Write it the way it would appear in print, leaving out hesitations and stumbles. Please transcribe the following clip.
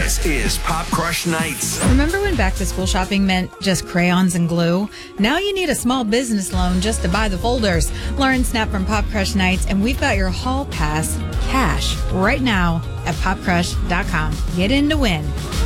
This is Pop Crush Nights. Remember when back-to-school shopping meant just crayons and glue? Now you need a small business loan just to buy the folders. Lauren Snap from Pop Crush Nights, and we've got your Hall Pass cash right now at popcrush.com. Get in to win.